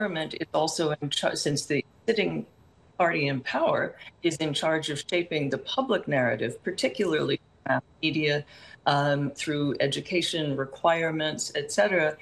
government is also in charge, since the sitting party in power is in charge of shaping the public narrative, particularly mass media, through education requirements, etc.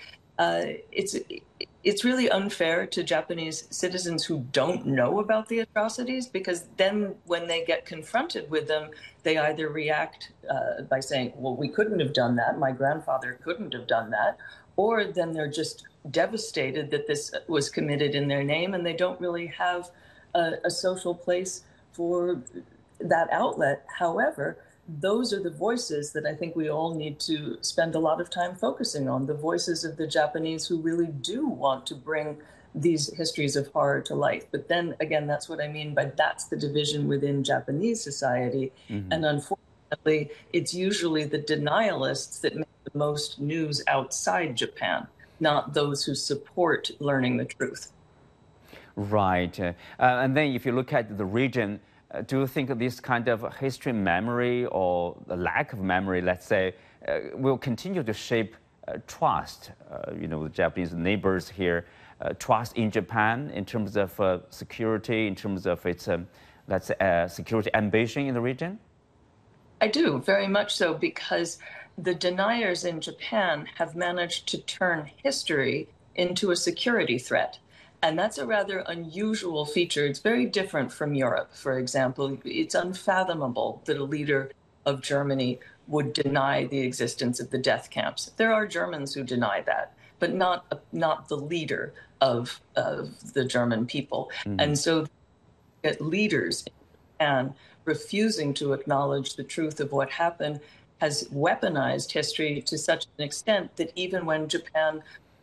It's really unfair to Japanese citizens who don't know about the atrocities, because then when they get confronted with them, they either react by saying, well, we couldn't have done that, my grandfather couldn't have done that, or then they're just devastated that this was committed in their name, and they don't really have a social place for that outlet. However, those are the voices that I think we all need to spend a lot of time focusing on, the voices of the Japanese who really do want to bring these histories of horror to life. But then again, that's what I mean by that's the division within Japanese society. Mm-hmm. And unfortunately, it's usually the denialists that make the most news outside Japan, not those who support learning the truth. Right. And then if you look at the region, do you think this kind of history memory or the lack of memory, let's say, will continue to shape trust, the Japanese neighbors here, trust in Japan in terms of security, in terms of its, security ambition in the region? I do, very much so, because the deniers in Japan have managed to turn history into a security threat. And that's a rather unusual feature. It's very different from Europe, for example. It's unfathomable that a leader of Germany would deny the existence of the death camps. There are Germans who deny that, but not the leader of the German people. Mm-hmm. And so leaders in Japan refusing to acknowledge the truth of what happened has weaponized history to such an extent that even when Japan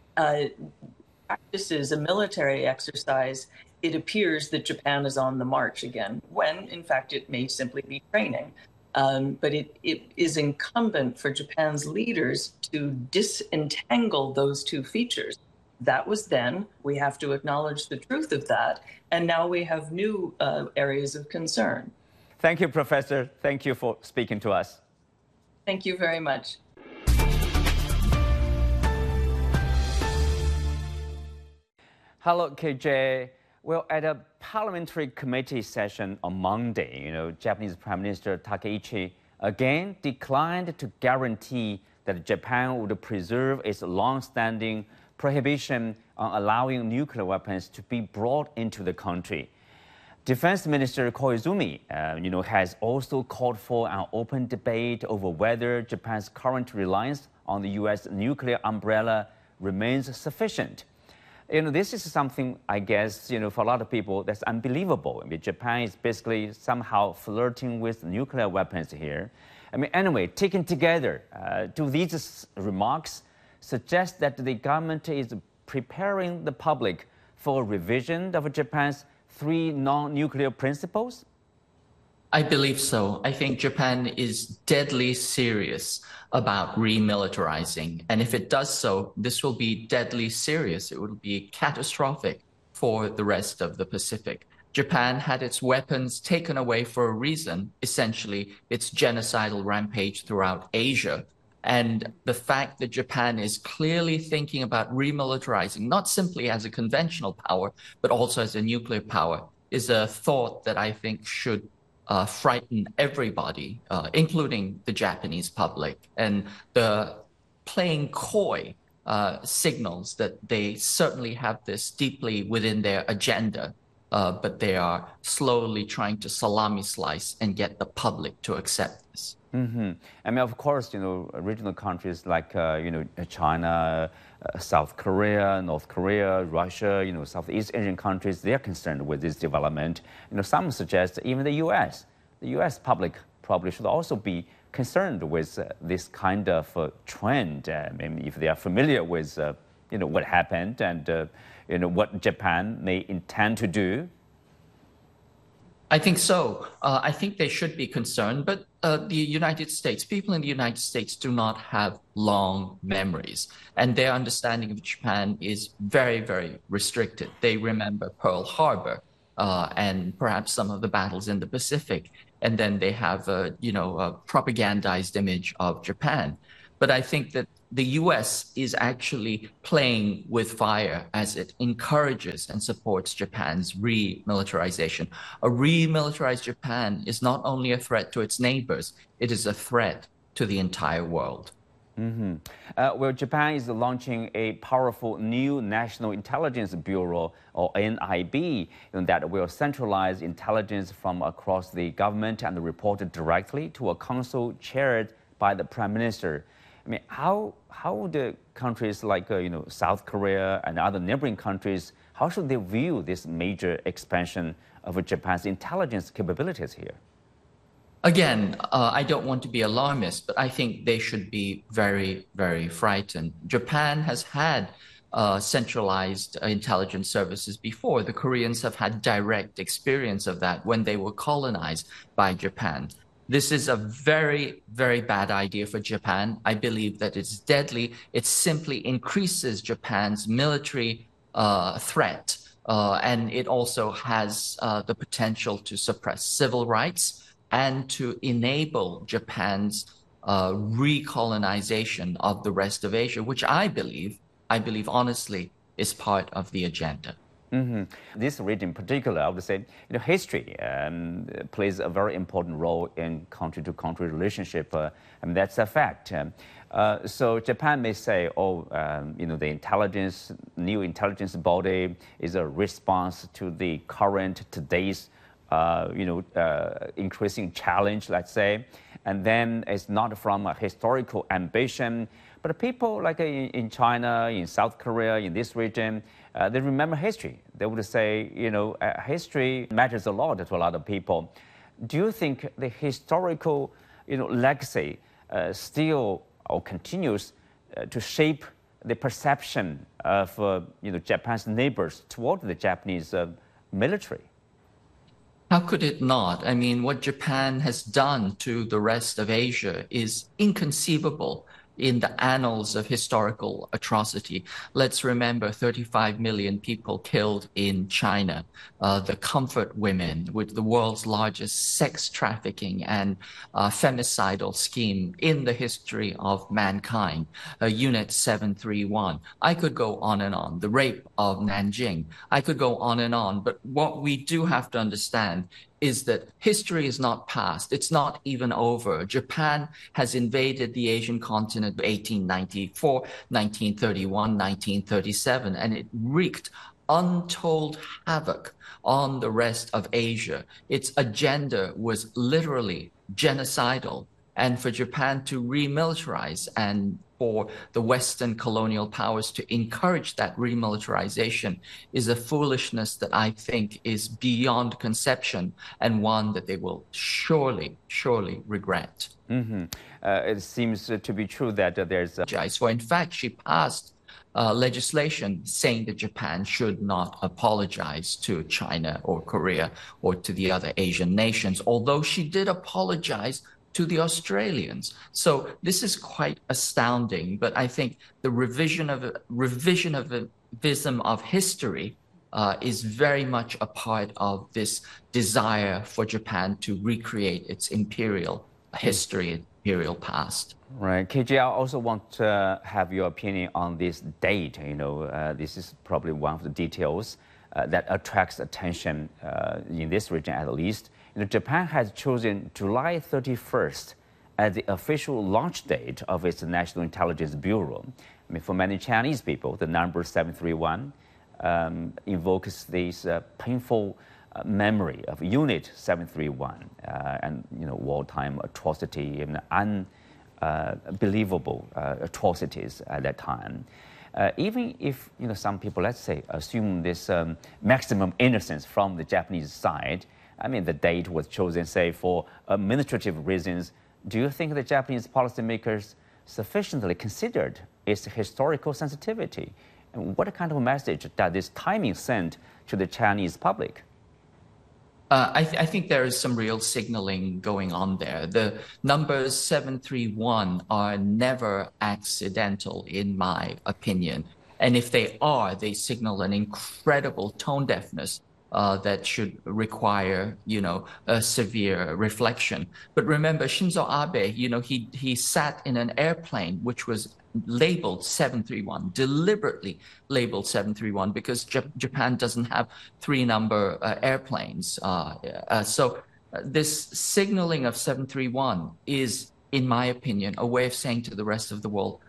practices a military exercise, it appears that Japan is on the march again, when in fact it may simply be training. But it is incumbent for Japan's leaders to disentangle those two features. That was then. We have to acknowledge the truth of that. And now we have new areas of concern. Thank you, Professor. Thank you for speaking to us. Thank you very much. Hello, KJ. Well, at a parliamentary committee session on Monday, Japanese Prime Minister Takaichi again declined to guarantee that Japan would preserve its long-standing prohibition on allowing nuclear weapons to be brought into the country. Defense Minister Koizumi, has also called for an open debate over whether Japan's current reliance on the U.S. nuclear umbrella remains sufficient. This is something, I guess, for a lot of people, that's unbelievable. Japan is basically somehow flirting with nuclear weapons here. Anyway, taken together, do these remarks suggest that the government is preparing the public for a revision of Japan's 3 non-nuclear principles? I believe so. I think Japan is deadly serious about remilitarizing. And if it does so, this will be deadly serious. It will be catastrophic for the rest of the Pacific. Japan had its weapons taken away for a reason, essentially its genocidal rampage throughout Asia. And the fact that Japan is clearly thinking about remilitarizing, not simply as a conventional power, but also as a nuclear power, is a thought that I think should frighten everybody, including the Japanese public. And the playing coy signals that they certainly have this deeply within their agenda, but they are slowly trying to salami slice and get the public to accept this. Mm-hmm. Of course, regional countries like, China, South Korea, North Korea, Russia, Southeast Asian countries, they're concerned with this development. Some suggest even the U.S. The U.S. public probably should also be concerned with this kind of trend. If they are familiar with, what happened and, what Japan may intend to do. I think so. I think they should be concerned, but the United States, people in the United States do not have long memories, and their understanding of Japan is very, very restricted. They remember Pearl Harbor and perhaps some of the battles in the Pacific, and then they have a propagandized image of Japan. But I think that the US is actually playing with fire as it encourages and supports Japan's remilitarization. A remilitarized Japan is not only a threat to its neighbors, it is a threat to the entire world. Well, Japan is launching a powerful new National Intelligence Bureau, or NIB, that will centralize intelligence from across the government and report directly to a council chaired by the Prime Minister. I mean, how the countries like South Korea and other neighboring countries, how should they view this major expansion of Japan's intelligence capabilities here? Again, I don't want to be alarmist, but I think they should be very, very frightened. Japan has had centralized intelligence services before. The Koreans have had direct experience of that when they were colonized by Japan. This is a very, very bad idea for Japan. I believe that it's deadly. It simply increases Japan's military threat, and it also has the potential to suppress civil rights and to enable Japan's recolonization of the rest of Asia, which I believe honestly, is part of the agenda. This region in particular, I would say, history plays a very important role in country-to-country relationship, and that's a fact. So Japan may say, the new intelligence body is a response to the today's increasing challenge, let's say, and then it's not from a historical ambition, but people like in China, in South Korea, in this region, they remember history. They would say, history matters a lot to a lot of people. Do you think the historical, legacy still or continues to shape the perception of, Japan's neighbors toward the Japanese military? How could it not? I mean, what Japan has done to the rest of Asia is inconceivable in the annals of historical atrocity. Let's remember 35 million people killed in China, the comfort women with the world's largest sex trafficking and femicidal scheme in the history of mankind, Unit 731. I could go on and on, the rape of Nanjing. I could go on and on, but what we do have to understand is that history is not past. It's not even over. Japan has invaded the Asian continent in 1894, 1931, 1937, and it wreaked untold havoc on the rest of Asia. Its agenda was literally genocidal. And for Japan to remilitarize and for the Western colonial powers to encourage that remilitarization is a foolishness that I think is beyond conception and one that they will surely regret. It seems to be true that there's... For in fact, she passed legislation saying that Japan should not apologize to China or Korea or to the other Asian nations, although she did apologize to the Australians. So this is quite astounding, but I think the revisionism of history is very much a part of this desire for Japan to recreate its imperial history, imperial past. Right. KJ, I also want to have your opinion on this date. This is probably one of the details that attracts attention in this region at least. Japan has chosen July 31st as the official launch date of its National Intelligence Bureau. I mean, for many Chinese people, the number 731 invokes this painful memory of Unit 731 and wartime atrocity and unbelievable atrocities at that time. Even if some people, let's say, assume this maximum innocence from the Japanese side, I mean, the date was chosen, say, for administrative reasons. Do you think the Japanese policymakers sufficiently considered its historical sensitivity? And what kind of message does this timing send to the Chinese public? I think there is some real signaling going on there. The numbers 731 are never accidental, in my opinion. And if they are, they signal an incredible tone deafness that should require, a severe reflection. But remember, Shinzo Abe, he sat in an airplane which was labeled 731, deliberately labeled 731, because Japan doesn't have three-number airplanes. So this signaling of 731 is, in my opinion, a way of saying to the rest of the world,